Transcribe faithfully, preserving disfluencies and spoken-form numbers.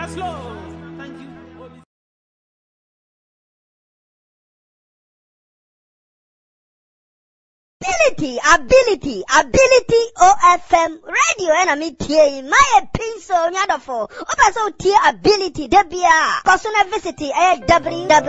Yes, Lord. Thank you. Ability, ability, ability O F M radio and I'm here. My pencil, nyadofo. Opa so ability, debia. Kosuna visit, eh, W W.